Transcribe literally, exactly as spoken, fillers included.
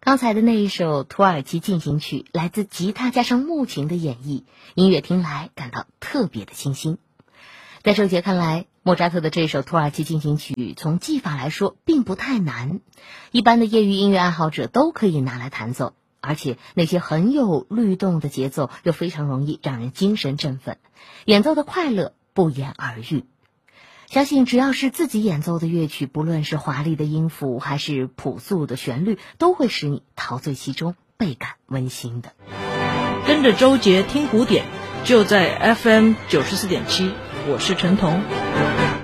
刚才的那一首土耳其进行曲来自吉他加上木琴的演绎，音乐听来感到特别的清新。在周杰看来，莫扎特的这首土耳其进行曲从技法来说并不太难，一般的业余音乐爱好者都可以拿来弹奏，而且那些很有律动的节奏又非常容易让人精神振奋，演奏的快乐不言而喻。相信只要是自己演奏的乐曲，不论是华丽的音符还是朴素的旋律，都会使你陶醉其中，倍感温馨的。 跟着周杰听古典，就在 F M 九十四点七，我是陈彤。